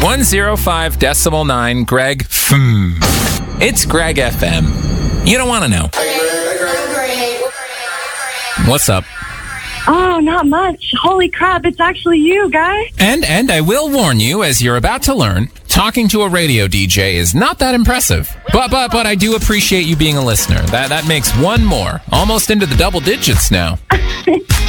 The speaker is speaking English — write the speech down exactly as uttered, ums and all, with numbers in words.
one oh five decimal nine, Greg. Hmm. It's Greg F M. You don't want to know. What's up? Oh, not much. Holy crap, it's actually you, guy. And and I will warn you, as you're about to learn, talking to a radio D J is not that impressive. But but but I do appreciate you being a listener. That that makes one more. Almost into the double digits now.